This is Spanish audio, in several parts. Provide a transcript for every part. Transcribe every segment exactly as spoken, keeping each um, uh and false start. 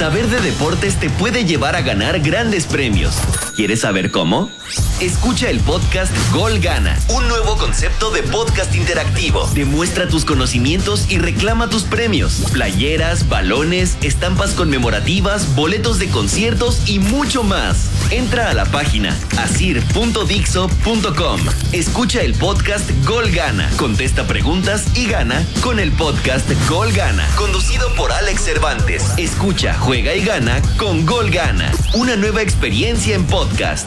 Saber de deportes te puede llevar a ganar grandes premios. ¿Quieres saber cómo? Escucha el podcast Gol Gana, un nuevo concepto de podcast interactivo. Demuestra tus conocimientos y reclama tus premios. Playeras, balones, estampas conmemorativas, boletos de conciertos y mucho más. Entra a la página asir punto dixo punto com. Escucha el podcast Gol Gana. Contesta preguntas y gana con el podcast Gol Gana, conducido por Alex Cervantes. Escucha, juega y gana con Gol Gana. Una nueva experiencia en podcast.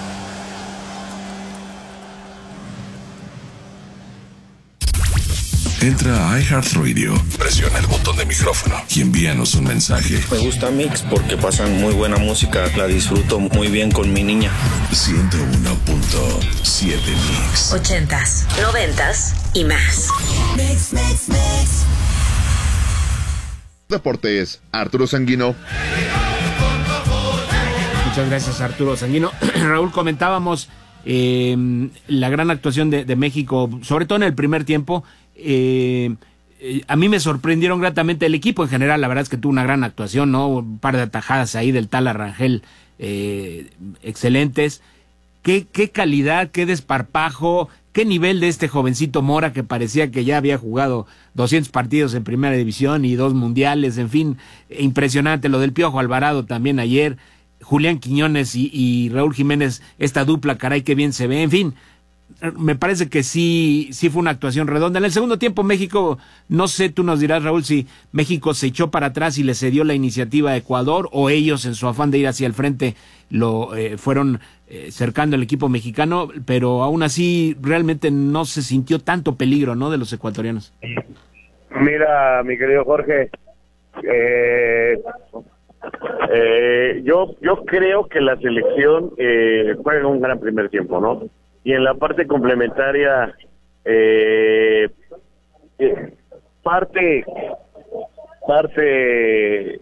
Entra a iHeartRadio, presiona el botón de micrófono y envíanos un mensaje. Me gusta Mix porque pasan muy buena música, la disfruto muy bien con mi niña. ciento uno punto siete Mix. Ochentas, noventas y más. Mix, mix, mix. Deportes, Arturo Sanguino. Muchas gracias, Arturo Sanguino. Raúl, comentábamos eh, la gran actuación de, de México, sobre todo en el primer tiempo. Eh, eh, a mí me sorprendieron gratamente el equipo en general. La verdad es que tuvo una gran actuación, ¿no? Un par de atajadas ahí del tal Arrangel eh, excelentes. ¿Qué, qué calidad, qué desparpajo, qué nivel de este jovencito Mora, que parecía que ya había jugado doscientos partidos en primera división y dos mundiales, en fin, impresionante. Lo del Piojo Alvarado también ayer, Julián Quiñones y, y Raúl Jiménez, esta dupla, caray, qué bien se ve, en fin. Me parece que sí, sí fue una actuación redonda. En el segundo tiempo México, no sé, tú nos dirás, Raúl, si México se echó para atrás y le cedió la iniciativa a Ecuador, o ellos en su afán de ir hacia el frente lo eh, fueron eh, cercando el equipo mexicano, pero aún así realmente no se sintió tanto peligro, ¿no?, de los ecuatorianos. Mira, mi querido Jorge, eh, eh, yo yo creo que la selección eh, juega un gran primer tiempo, ¿no? Y en la parte complementaria, eh, eh, parte, parte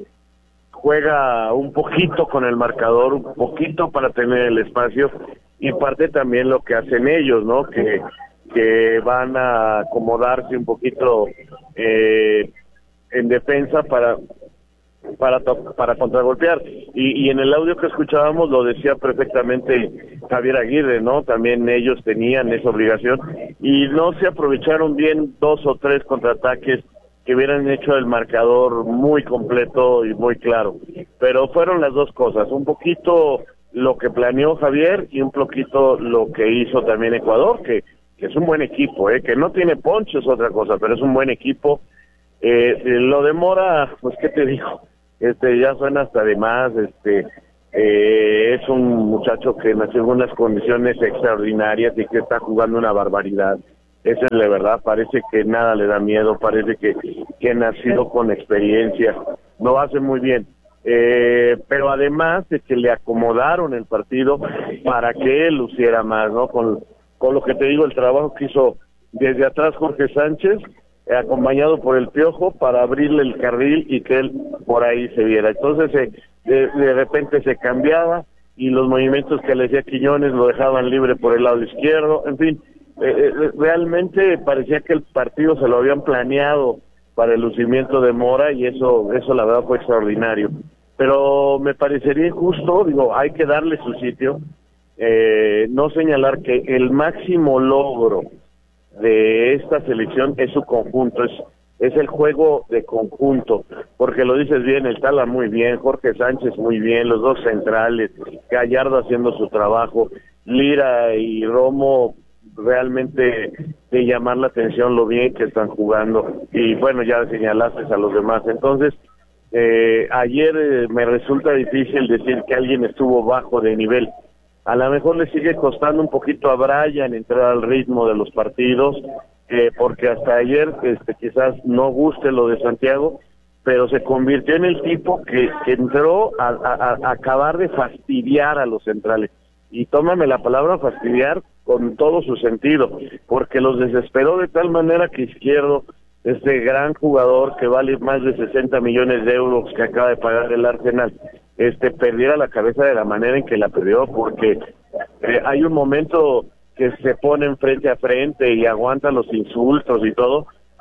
juega un poquito con el marcador, un poquito para tener el espacio, y parte también lo que hacen ellos, ¿no? Que, que van a acomodarse un poquito eh, en defensa para para para contragolpear, y, y en el audio que escuchábamos lo decía perfectamente Javier Aguirre, ¿no? También ellos tenían esa obligación y no se aprovecharon bien dos o tres contraataques que hubieran hecho el marcador muy completo y muy claro, pero fueron las dos cosas, un poquito lo que planeó Javier y un poquito lo que hizo también Ecuador, que, que es un buen equipo, ¿eh? Que no tiene poncho es otra cosa, pero es un buen equipo. Eh, lo de Mora, pues qué te digo, este ya suena hasta de más, este eh, es un muchacho que nació en unas condiciones extraordinarias y que está jugando una barbaridad. Esa es la verdad, parece que nada le da miedo, parece que, que ha nacido con experiencia, lo hace muy bien. Eh, pero además de que le acomodaron el partido para que él luciera más, ¿no? Con, con lo que te digo, el trabajo que hizo desde atrás Jorge Sánchez, eh, acompañado por el Piojo, para abrirle el carril y que él por ahí se viera. Entonces eh, de, de repente se cambiaba y los movimientos que le hacía Quiñones lo dejaban libre por el lado izquierdo, en fin, eh, eh, realmente parecía que el partido se lo habían planeado para el lucimiento de Mora, y eso eso la verdad fue extraordinario. Pero me parecería injusto, digo, hay que darle su sitio, eh, no señalar que el máximo logro de esta selección es su conjunto, es es el juego de conjunto, porque lo dices bien, el Tala muy bien, Jorge Sánchez muy bien, los dos centrales, Gallardo haciendo su trabajo, Lira y Romo realmente de llamar la atención lo bien que están jugando, y bueno, ya señalaste a los demás. Entonces eh, ayer eh, me resulta difícil decir que alguien estuvo bajo de nivel. A lo mejor le sigue costando un poquito a Brian entrar al ritmo de los partidos, eh, porque hasta ayer este, quizás no guste lo de Santiago, pero se convirtió en el tipo que, que entró a, a, a acabar de fastidiar a los centrales. Y tómame la palabra fastidiar con todo su sentido, porque los desesperó de tal manera que Izquierdo, este gran jugador que vale más de sesenta millones de euros que acaba de pagar el Arsenal, este perdiera la cabeza de la manera en que la perdió, porque eh, hay un momento que se ponen frente a frente y aguantan los insultos y todo,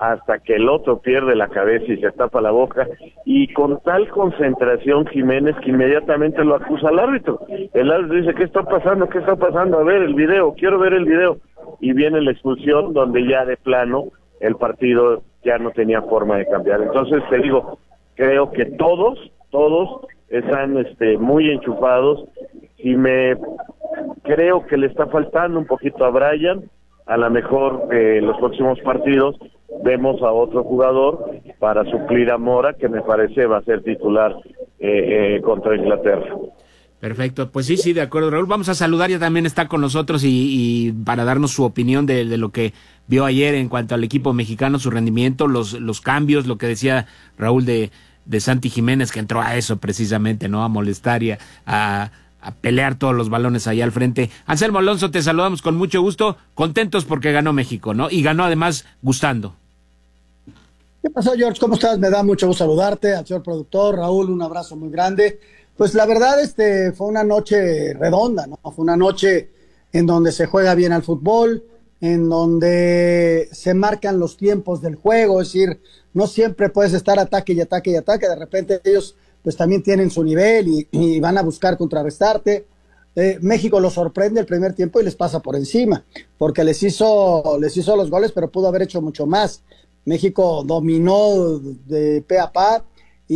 hasta que el otro pierde la cabeza y se tapa la boca, y con tal concentración Jiménez que inmediatamente lo acusa al árbitro. El árbitro dice, ¿qué está pasando? ¿Qué está pasando? A ver el video, quiero ver el video. Y viene la expulsión donde ya de plano el partido ya no tenía forma de cambiar. Entonces te digo, creo que todos, todos están este, muy enchufados, y me creo que le está faltando un poquito a Brian. A lo mejor eh, en los próximos partidos vemos a otro jugador para suplir a Mora, que me parece va a ser titular eh, eh, contra Inglaterra. Perfecto, pues sí, sí, de acuerdo, Raúl. Vamos a saludar, ya también está con nosotros y, y para darnos su opinión de, de lo que vio ayer en cuanto al equipo mexicano, su rendimiento, los, los cambios, lo que decía Raúl de, de Santi Jiménez, que entró a eso precisamente, ¿no? A molestar y a, a, a pelear todos los balones allá al frente. Anselmo Alonso, te saludamos con mucho gusto, contentos porque ganó México, ¿no? Y ganó además gustando. ¿Qué pasó, George? ¿Cómo estás? Me da mucho gusto saludarte, al señor productor. Raúl, un abrazo muy grande. Pues la verdad, este, fue una noche redonda, ¿no? Fue una noche en donde se juega bien al fútbol, en donde se marcan los tiempos del juego, es decir, no siempre puedes estar ataque y ataque y ataque, de repente ellos pues también tienen su nivel y, y van a buscar contrarrestarte. Eh, México los sorprende el primer tiempo y les pasa por encima, porque les hizo, les hizo los goles, pero pudo haber hecho mucho más. México dominó de pe a pa,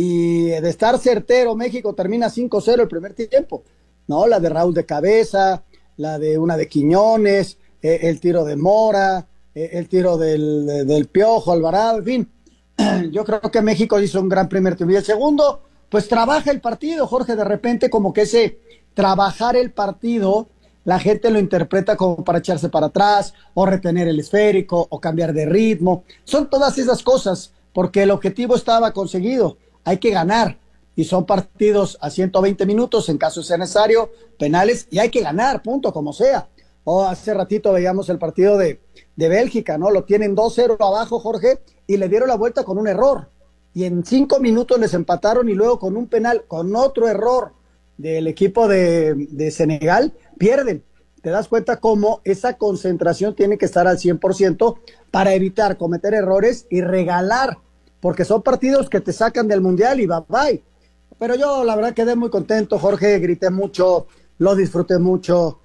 y de estar certero, México termina cinco cero el primer tiempo, ¿no? La de Raúl de cabeza, la de una de Quiñones, eh, el tiro de Mora, eh, el tiro del, del Piojo, Alvarado, en fin. Yo creo que México hizo un gran primer tiempo. Y el segundo, pues trabaja el partido, Jorge, de repente como que ese trabajar el partido, la gente lo interpreta como para echarse para atrás, o retener el esférico, o cambiar de ritmo. Son todas esas cosas, porque el objetivo estaba conseguido. Hay que ganar, y son partidos a ciento veinte minutos, en caso sea necesario, penales, y hay que ganar, punto, como sea. O hace ratito veíamos el partido de, de Bélgica, ¿no? Lo tienen dos cero abajo, Jorge, y le dieron la vuelta con un error, y en cinco minutos les empataron, y luego con un penal, con otro error del equipo de, de Senegal, pierden. Te das cuenta cómo esa concentración tiene que estar al cien por ciento para evitar cometer errores y regalar, porque son partidos que te sacan del mundial y bye bye. Pero yo la verdad quedé muy contento, Jorge, grité mucho, lo disfruté mucho,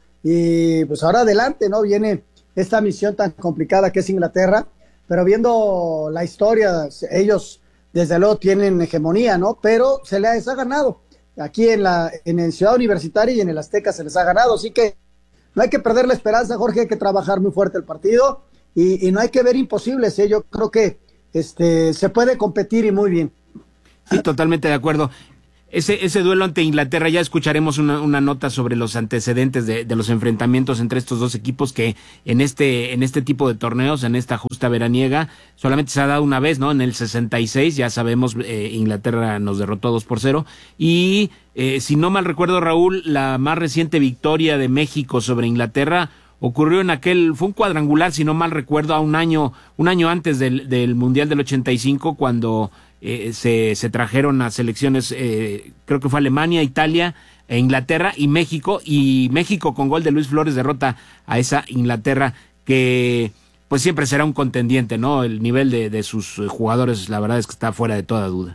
y pues ahora adelante, ¿no? Viene esta misión tan complicada que es Inglaterra, pero viendo la historia, ellos desde luego tienen hegemonía, ¿no? Pero se les ha ganado, aquí en la en el Ciudad Universitaria y en el Azteca se les ha ganado, así que no hay que perder la esperanza, Jorge, hay que trabajar muy fuerte el partido, y, y no hay que ver imposibles, ¿eh? Yo creo que Este, se puede competir y muy bien. Sí, totalmente de acuerdo. Ese, ese duelo ante Inglaterra, ya escucharemos una, una nota sobre los antecedentes de, de los enfrentamientos entre estos dos equipos que en este, en este tipo de torneos, en esta justa veraniega, solamente se ha dado una vez, ¿no? En el sesenta y seis, ya sabemos, eh, Inglaterra nos derrotó dos por cero, y eh, si no mal recuerdo, Raúl, la más reciente victoria de México sobre Inglaterra ocurrió en aquel, fue un cuadrangular, si no mal recuerdo, a un año, un año antes del, del Mundial del ochenta y cinco, cuando eh, se, se trajeron a selecciones, eh, creo que fue Alemania, Italia, e Inglaterra y México, y México con gol de Luis Flores derrota a esa Inglaterra que pues siempre será un contendiente, ¿no? El nivel de, de sus jugadores, la verdad es que está fuera de toda duda.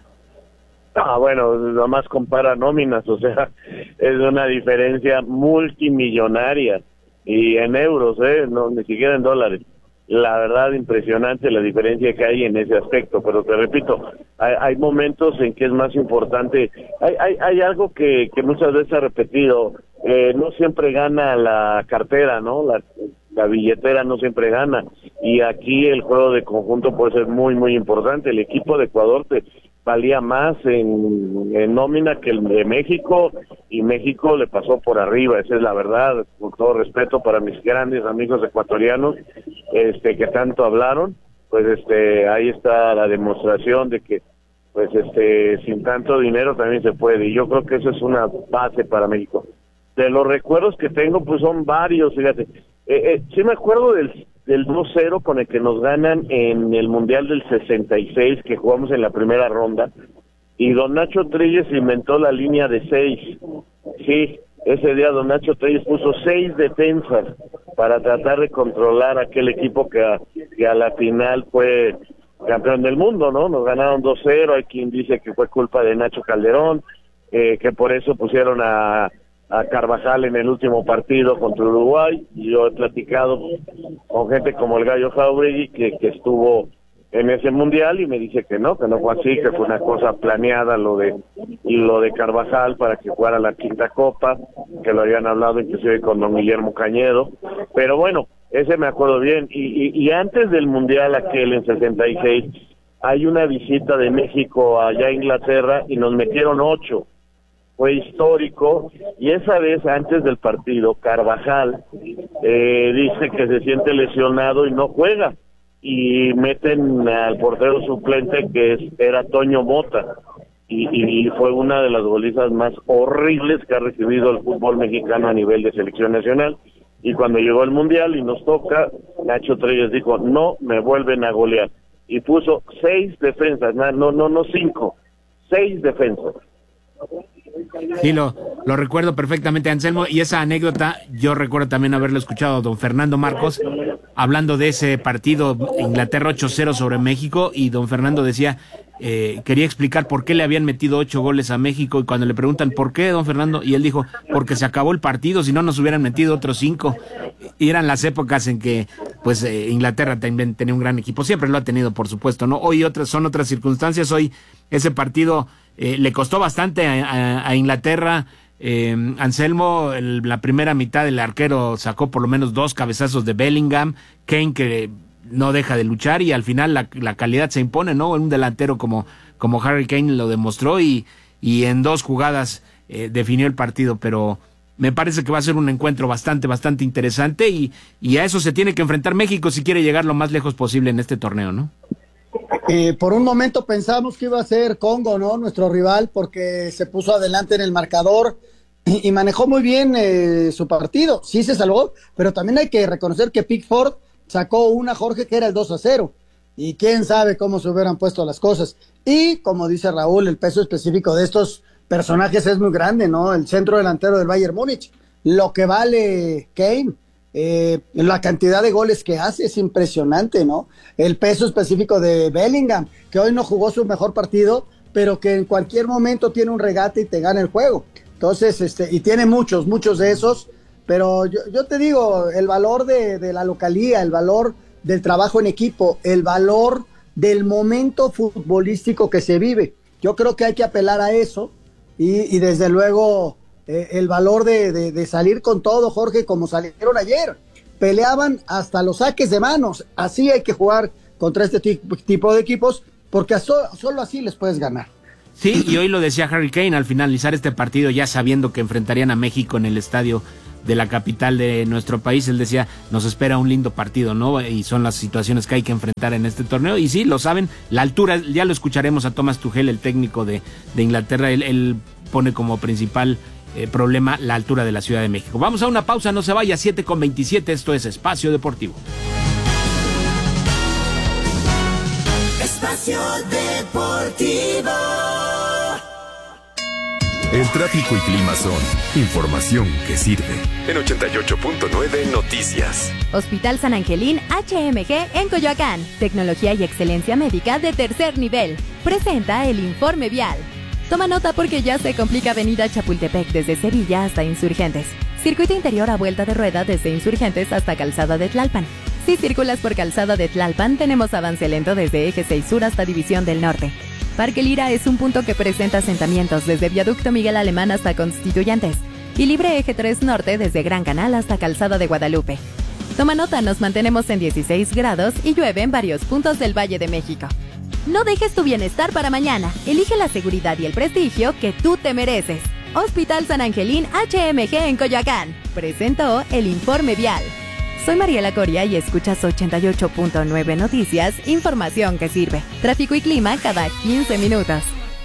Ah, bueno, nomás compara nóminas, o sea, es una diferencia multimillonaria. Y en euros, ¿eh? No, ni siquiera en dólares. La verdad, impresionante la diferencia que hay en ese aspecto, pero te repito, hay, hay momentos en que es más importante. Hay, hay, hay algo que, que muchas veces ha repetido, eh, no siempre gana la cartera, ¿no? La, la billetera no siempre gana, y aquí el juego de conjunto puede ser muy, muy importante. El equipo de Ecuador te valía más en, en nómina que el de México, y México le pasó por arriba, esa es la verdad, con todo respeto para mis grandes amigos ecuatorianos, este que tanto hablaron, pues este ahí está la demostración de que pues este sin tanto dinero también se puede, y yo creo que eso es una base para México. De los recuerdos que tengo, pues son varios, fíjate, eh, eh, sí me acuerdo del del dos cero con el que nos ganan en el Mundial del sesenta y seis, que jugamos en la primera ronda, y don Nacho Treyes inventó la línea de seis. Sí, ese día don Nacho Treyes puso seis defensas para tratar de controlar aquel equipo que a, que a la final fue campeón del mundo, ¿no? Nos ganaron dos cero, hay quien dice que fue culpa de Nacho Calderón, eh, que por eso pusieron a, a Carvajal en el último partido contra Uruguay, y yo he platicado con gente como el Gallo Jauregui, que, que estuvo en ese mundial, y me dice que no, que no fue así, que fue una cosa planeada lo de y lo de Carvajal para que jugara la quinta copa, que lo habían hablado inclusive con don Guillermo Cañedo, pero bueno, ese me acuerdo bien, y, y, y antes del mundial aquel en sesenta y seis, hay una visita de México allá a Inglaterra y nos metieron ocho, fue histórico, y esa vez antes del partido Carvajal eh, dice que se siente lesionado y no juega, y meten al portero suplente que es, era Toño Mota, y, y, y fue una de las golizas más horribles que ha recibido el fútbol mexicano a nivel de selección nacional. Y cuando llegó el mundial y nos toca, Nacho Treyes dijo, no me vuelven a golear, y puso seis defensas, no, no, no, no cinco, seis defensas. Sí, lo, lo recuerdo perfectamente, Anselmo, y esa anécdota yo recuerdo también haberlo escuchado a don Fernando Marcos hablando de ese partido Inglaterra ocho cero sobre México, y don Fernando decía, eh, quería explicar por qué le habían metido ocho goles a México, y cuando le preguntan ¿por qué, don Fernando? Y él dijo, porque se acabó el partido, si no nos hubieran metido otros cinco. Y eran las épocas en que pues eh, Inglaterra también tenía un gran equipo, siempre lo ha tenido, por supuesto, ¿no? Hoy otras son otras circunstancias, hoy ese partido eh, le costó bastante a, a, a Inglaterra. Eh, Anselmo, el, la primera mitad el arquero sacó por lo menos dos cabezazos de Bellingham, Kane que no deja de luchar, y al final la, la calidad se impone, ¿no? Un delantero como, como Harry Kane lo demostró, y, y en dos jugadas eh, definió el partido, pero me parece que va a ser un encuentro bastante, bastante interesante, y, y a eso se tiene que enfrentar México si quiere llegar lo más lejos posible en este torneo, ¿no? Eh, por un momento pensamos que iba a ser Congo, ¿no? Nuestro rival, porque se puso adelante en el marcador y, y manejó muy bien eh, su partido. Sí se salvó, pero también hay que reconocer que Pickford sacó una, Jorge, que era el dos a cero. Y quién sabe cómo se hubieran puesto las cosas. Y, como dice Raúl, el peso específico de estos personajes es muy grande, ¿no? El centro delantero del Bayern Múnich, lo que vale Kane, eh, la cantidad de goles que hace es impresionante, ¿no? El peso específico de Bellingham, que hoy no jugó su mejor partido, pero que en cualquier momento tiene un regate y te gana el juego. Entonces, este, y tiene muchos, muchos de esos, pero yo, yo te digo, el valor de, de la localía, el valor del trabajo en equipo, el valor del momento futbolístico que se vive, yo creo que hay que apelar a eso. Y, y desde luego eh, el valor de, de, de salir con todo, Jorge, como salieron ayer. Peleaban hasta los saques de manos. Así hay que jugar contra este t- tipo de equipos, porque so, solo así les puedes ganar. Sí, y hoy lo decía Harry Kane al finalizar este partido, ya sabiendo que enfrentarían a México en el estadio de la capital de nuestro país. Él decía, nos espera un lindo partido, ¿no? Y son las situaciones que hay que enfrentar en este torneo, y sí, lo saben, la altura, ya lo escucharemos a Thomas Tuchel, el técnico de, de Inglaterra, él, él pone como principal eh, problema la altura de la Ciudad de México. Vamos a una pausa, no se vaya, siete con veintisiete, esto es Espacio Deportivo. Espacio Deportivo. El tráfico y clima son información que sirve. En ochenta y ocho punto nueve Noticias. Hospital San Angelín H M G en Coyoacán. Tecnología y excelencia médica de tercer nivel. Presenta el informe vial. Toma nota porque ya se complica Avenida Chapultepec desde Sevilla hasta Insurgentes. Circuito interior a vuelta de rueda desde Insurgentes hasta Calzada de Tlalpan. Si circulas por Calzada de Tlalpan, tenemos avance lento desde Eje seis Sur hasta División del Norte. Parque Lira es un punto que presenta asentamientos desde Viaducto Miguel Alemán hasta Constituyentes, y libre Eje tres Norte desde Gran Canal hasta Calzada de Guadalupe. Toma nota, nos mantenemos en dieciséis grados y llueve en varios puntos del Valle de México. No dejes tu bienestar para mañana, elige la seguridad y el prestigio que tú te mereces. Hospital San Angelín H M G en Coyoacán presentó el informe vial. Soy Mariela Coria y escuchas ochenta y ocho punto nueve Noticias, información que sirve. Tráfico y clima cada quince minutos.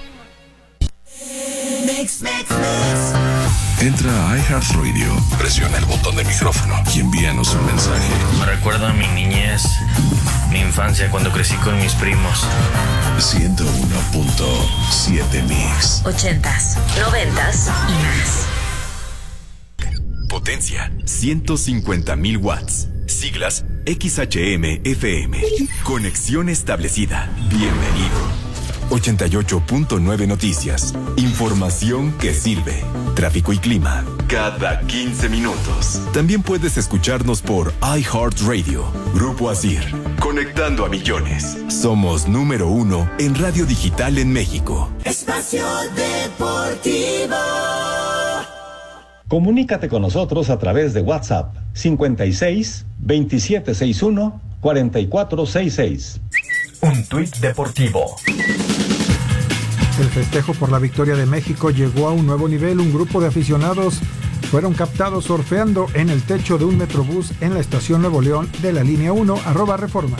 Mix, mix, mix. Entra a iHeartRadio, presiona el botón de micrófono y envíanos un mensaje. Me recuerda a mi niñez, mi infancia cuando crecí con mis primos. ciento uno punto siete Mix. Ochentas, noventas y más. Potencia ciento cincuenta mil watts. Siglas X H M F M. Conexión establecida. Bienvenido. ochenta y ocho punto nueve Noticias. Información que sirve. Tráfico y clima. Cada quince minutos. También puedes escucharnos por iHeartRadio. Grupo Asir. Conectando a millones. Somos número uno en radio digital en México. Espacio Deportivo. Comunícate con nosotros a través de WhatsApp cincuenta y seis, veintisiete sesenta y uno, cuarenta y cuatro sesenta y seis. Un tuit deportivo. El festejo por la victoria de México llegó a un nuevo nivel. Un grupo de aficionados fueron captados surfeando en el techo de un Metrobús en la estación Nuevo León de la línea uno, arroba Reforma.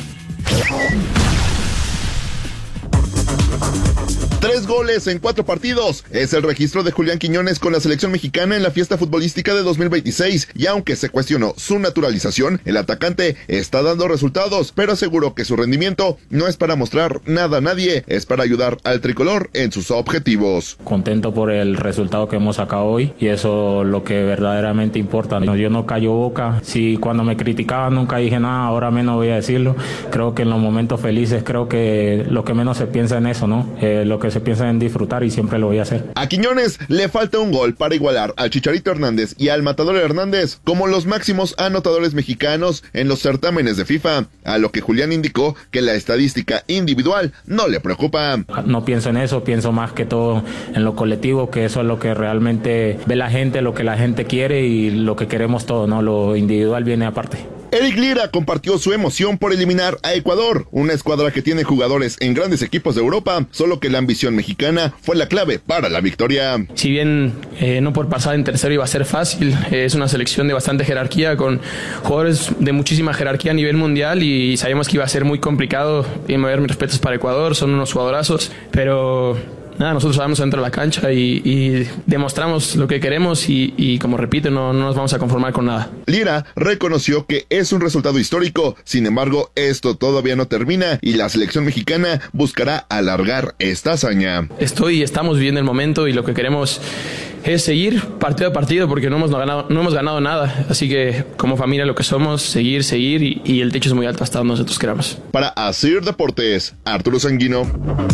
Tres goles en cuatro partidos. Es el registro de Julián Quiñones con la selección mexicana en la fiesta futbolística de dos mil veintiséis. Y aunque se cuestionó su naturalización, el atacante está dando resultados, pero aseguró que su rendimiento no es para mostrar nada a nadie, es para ayudar al tricolor en sus objetivos. Contento por el resultado que hemos sacado hoy y eso es lo que verdaderamente importa. Yo no callo boca. Si cuando me criticaban nunca dije nada, ahora menos voy a decirlo. Creo que en los momentos felices, creo que lo que menos se piensa en eso, ¿no? Eh, lo que se piensa en disfrutar y siempre lo voy a hacer. A Quiñones le falta un gol para igualar al Chicharito Hernández y al Matador Hernández como los máximos anotadores mexicanos en los certámenes de FIFA, a lo que Julián indicó que la estadística individual no le preocupa. No pienso en eso, pienso más que todo en lo colectivo, que eso es lo que realmente ve la gente, lo que la gente quiere y lo que queremos todos, ¿no? Lo individual viene aparte. Eric Lira compartió su emoción por eliminar a Ecuador, una escuadra que tiene jugadores en grandes equipos de Europa, solo que la ambición mexicana fue la clave para la victoria. Si bien eh, no por pasar en tercero iba a ser fácil, eh, es una selección de bastante jerarquía, con jugadores de muchísima jerarquía a nivel mundial y sabíamos que iba a ser muy complicado. Y me voy a dar mis respetos para Ecuador, son unos jugadorazos, pero... nada, nosotros vamos a entrar a la cancha y, y demostramos lo que queremos y, y como repito, no, no nos vamos a conformar con nada. Lira reconoció que es un resultado histórico, sin embargo, esto todavía no termina y la selección mexicana buscará alargar esta hazaña. Estoy y estamos viviendo el momento y lo que queremos es seguir partido a partido porque no hemos ganado, no hemos ganado nada, así que como familia lo que somos, seguir, seguir y, y el techo es muy alto hasta donde nosotros queramos. Para Asir Deportes, Arturo Sanguino.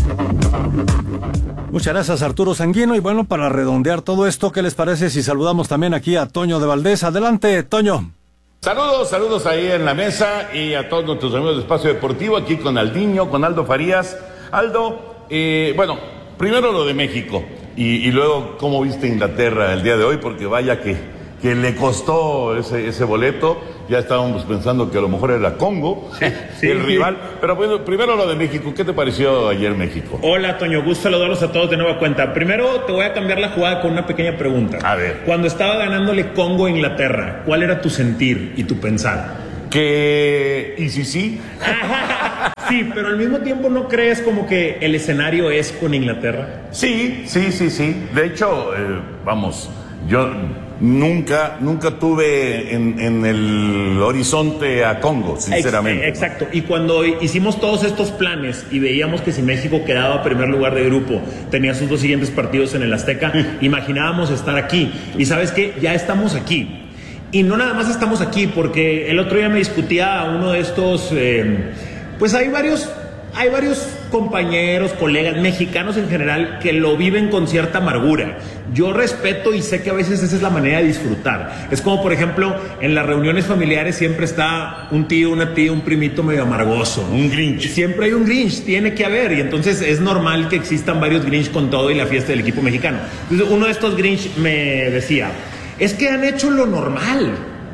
Muchas gracias, Arturo Sanguino. Y bueno, para redondear todo esto, ¿qué les parece si saludamos también aquí a Toño de Valdés? Adelante, Toño. Saludos, saludos ahí en la mesa y a todos nuestros amigos de Espacio Deportivo, aquí con Aldiño, con Aldo Farías. Aldo, eh, bueno, primero lo de México y, y luego cómo viste Inglaterra el día de hoy, porque vaya que, que le costó ese, ese boleto. Ya estábamos pensando que a lo mejor era Congo, sí, el rival. Pero bueno, primero lo de México. ¿Qué te pareció ayer México? Hola, Toño. Gusto saludarlos a todos de nueva cuenta. Primero te voy a cambiar la jugada con una pequeña pregunta. A ver. Cuando estaba ganándole Congo a Inglaterra, ¿cuál era tu sentir y tu pensar? Que... ¿Y si sí? Sí, pero al mismo tiempo ¿no crees como que el escenario es con Inglaterra? Sí, sí, sí, sí. De hecho, eh, vamos, yo... Nunca, nunca tuve en, en el horizonte a Congo, sinceramente. Exacto, y cuando hicimos todos estos planes y veíamos que si México quedaba a primer lugar de grupo, tenía sus dos siguientes partidos en el Azteca, imaginábamos estar aquí. Y ¿sabes qué? Ya estamos aquí. Y no nada más estamos aquí, porque el otro día me discutía a uno de estos, eh, pues hay varios... Hay varios compañeros, colegas, mexicanos en general, que lo viven con cierta amargura. Yo respeto y sé que a veces esa es la manera de disfrutar. Es como, por ejemplo, en las reuniones familiares siempre está un tío, una tía, un primito medio amargoso. Un Grinch. Siempre hay un Grinch, tiene que haber. Y entonces es normal que existan varios Grinch con todo y la fiesta del equipo mexicano. Entonces uno de estos Grinch me decía, es que han hecho lo normal.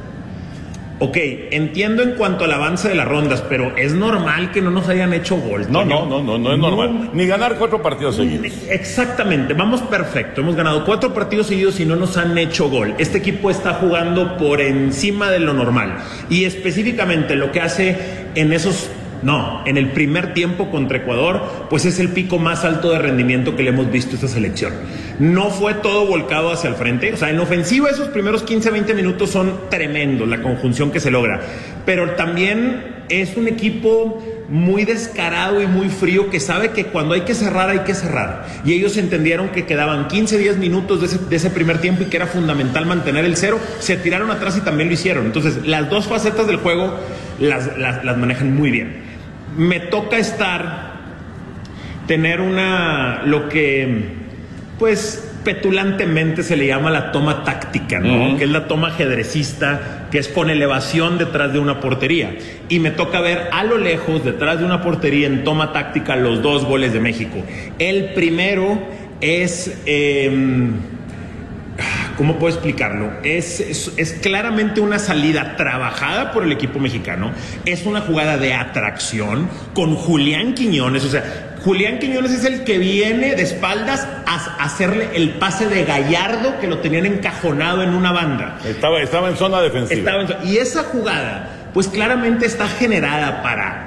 Ok, entiendo en cuanto al avance de las rondas, pero es normal que no nos hayan hecho gol. No, no, no, no, no es normal. No, ni ganar cuatro partidos seguidos. Exactamente, vamos perfecto. Hemos ganado cuatro partidos seguidos y no nos han hecho gol. Este equipo está jugando por encima de lo normal. Y específicamente lo que hace en esos... No, en el primer tiempo contra Ecuador, pues es el pico más alto de rendimiento que le hemos visto a esta selección. No fue todo volcado hacia el frente, o sea, en ofensiva esos primeros quince, veinte minutos son tremendos, la conjunción que se logra. Pero también es un equipo muy descarado y muy frío que sabe que cuando hay que cerrar, hay que cerrar. Y ellos entendieron que quedaban quince, diez minutos de ese, de ese primer tiempo y que era fundamental mantener el cero. Se tiraron atrás y también lo hicieron. Entonces, las dos facetas del juego las, las, las manejan muy bien. Me toca estar, tener una, lo que, pues, petulantemente se le llama la toma táctica, ¿no? Uh-huh. Que es la toma ajedrecista, que es con elevación detrás de una portería. Y me toca ver a lo lejos, detrás de una portería, en toma táctica, los dos goles de México. El primero es... Eh, ¿cómo puedo explicarlo? Es, es, es claramente una salida trabajada por el equipo mexicano. Es una jugada de atracción con Julián Quiñones. O sea, Julián Quiñones es el que viene de espaldas a hacerle el pase de Gallardo, que lo tenían encajonado en una banda. Estaba, estaba en zona defensiva. Estaba en zona, y esa jugada, pues claramente está generada para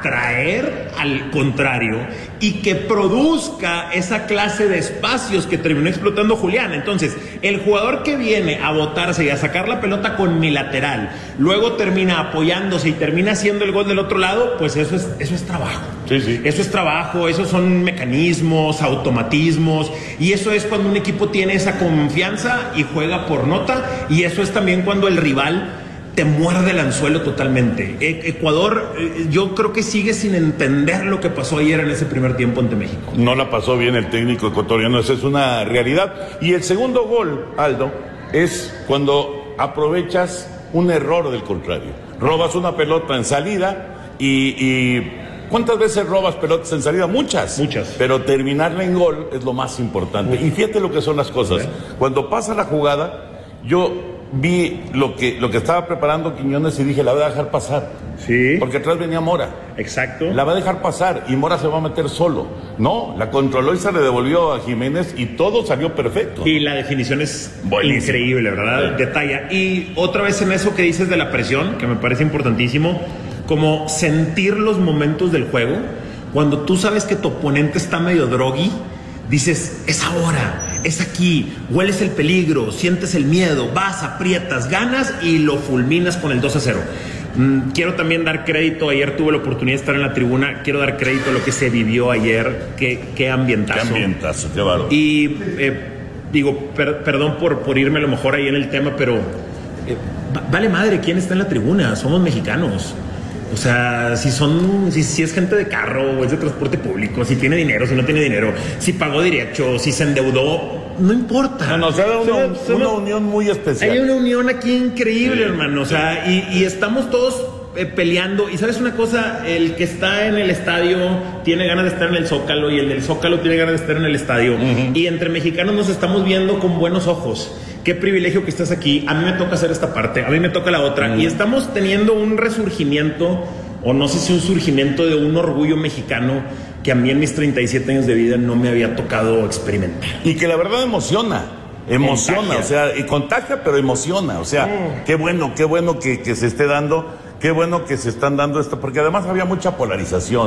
atraer al contrario y que produzca esa clase de espacios que terminó explotando Julián. Entonces, el jugador que viene a botarse y a sacar la pelota con mi lateral, luego termina apoyándose y termina haciendo el gol del otro lado, pues eso es, eso es trabajo. Sí, sí. Eso es trabajo, esos son mecanismos, automatismos, y eso es cuando un equipo tiene esa confianza y juega por nota, y eso es también cuando el rival te muerde el anzuelo totalmente. Ecuador, yo creo que sigue sin entender lo que pasó ayer en ese primer tiempo ante México. No la pasó bien el técnico ecuatoriano, esa es una realidad. Y el segundo gol, Aldo, es cuando aprovechas un error del contrario. Robas una pelota en salida y... y ¿cuántas veces robas pelotas en salida? Muchas. Muchas. Pero terminarla en gol es lo más importante. Muchas. Y fíjate lo que son las cosas. Cuando pasa la jugada, yo vi lo que, lo que estaba preparando Quiñones y dije, la voy a dejar pasar. Sí. Porque atrás venía Mora. Exacto. La va a dejar pasar y Mora se va a meter solo. No, la controló y se le devolvió a Jiménez y todo salió perfecto. Y la definición es buenísima. Increíble, ¿verdad? Sí. Detalla. Y otra vez en eso que dices de la presión, que me parece importantísimo, como sentir los momentos del juego, cuando tú sabes que tu oponente está medio drogui, dices, es ahora, es aquí, hueles el peligro, sientes el miedo, vas, aprietas, ganas y lo fulminas con el dos a cero. Mm, quiero también dar crédito, ayer tuve la oportunidad de estar en la tribuna, quiero dar crédito a lo que se vivió ayer, qué, qué ambientazo. Qué ambientazo, qué bárbaro. Y eh, digo, per, perdón por, por irme a lo mejor ahí en el tema, pero eh, vale madre quién está en la tribuna, somos mexicanos. O sea, si son, si, si es gente de carro o es de transporte público, si tiene dinero, si no tiene dinero, si pagó derecho, si se endeudó, no importa. No, no, se da una, una, una unión muy especial. Hay una unión aquí increíble, sí, hermano. O sea, y, y estamos todos eh, peleando. Y sabes una cosa, el que está en el estadio tiene ganas de estar en el Zócalo y el del Zócalo tiene ganas de estar en el estadio. Uh-huh. Y entre mexicanos nos estamos viendo con buenos ojos. Qué privilegio que estás aquí. A mí me toca hacer esta parte, a mí me toca la otra. Mm. Y estamos teniendo un resurgimiento, o no sé si un surgimiento de un orgullo mexicano que a mí en mis treinta y siete años de vida no me había tocado experimentar. Y que la verdad emociona, emociona, contagia. O sea, y contagia, pero emociona. O sea, mm. qué bueno, qué bueno que, que se esté dando, qué bueno que se están dando esto, porque además había mucha polarización.